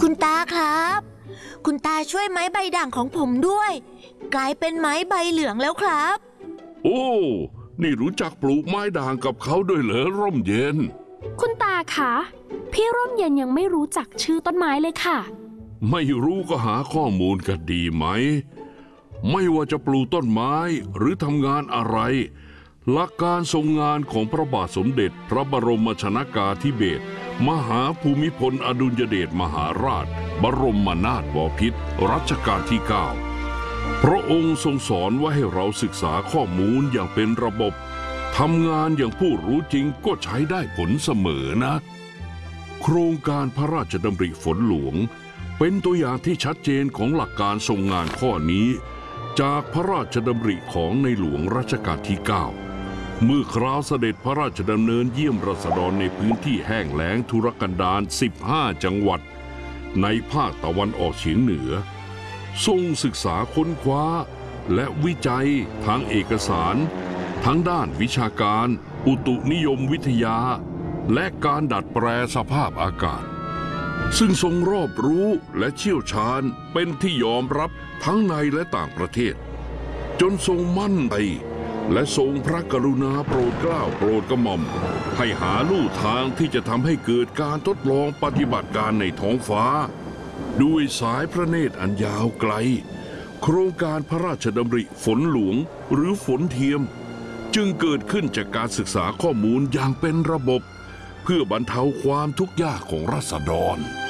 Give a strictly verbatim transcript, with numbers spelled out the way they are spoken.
คุณตาครับคุณตาช่วยไม้ใบด่างของผมด้วยกลายเป็นไม้ใบเหลืองแล้วครับโอ้นี่รู้จักปลูกไม้ด่างกับเขาด้วยเหรอร่มเย็นคุณตาคะพี่ร่มเย็นยังไม่รู้จักชื่อต้นไม้เลยค่ะไม่รู้ก็หาข้อมูลกันดีไหมไม่ว่าจะปลูกต้นไม้หรือทำงานอะไรหลักการทรงงานของพระบาทสมเด็จพระบรมชนกาธิเบศรมหาภูมิพลอดุลยเดชมหาราชบรมนาถบพิตรรัชกาลที่เก้าพระองค์ทรงสอนว่าให้เราศึกษาข้อมูลอย่างเป็นระบบทำงานอย่างผู้รู้จริงก็ใช้ได้ผลเสมอนะโครงการพระราชดำริฝนหลวงเป็นตัวอย่างที่ชัดเจนของหลักการทรงงานข้อนี้จากพระราชดำริของในหลวงรัชกาลที่เก้าเมื่อคราวเสด็จพระราชดำเนินเยี่ยมราษฎรในพื้นที่แห้งแล้งทุรกันดารสิบห้าจังหวัดในภาคตะวันออกเฉียงเหนือทรงศึกษาค้นคว้าและวิจัยทางเอกสารทั้งด้านวิชาการอุตุนิยมวิทยาและการดัดแปลสภาพอากาศซึ่งทรงรอบรู้และเชี่ยวชาญเป็นที่ยอมรับทั้งในและต่างประเทศจนทรงมั่นใจและทรงพระกรุณาโปรดเกล้าโปรดกระหม่อมให้หาลู่ทางที่จะทำให้เกิดการทดลองปฏิบัติการในท้องฟ้าด้วยสายพระเนตรอันยาวไกลโครงการพระราชดำริฝนหลวงหรือฝนเทียมจึงเกิดขึ้นจากการศึกษาข้อมูลอย่างเป็นระบบเพื่อบรรเทาความทุกข์ยากของราษฎร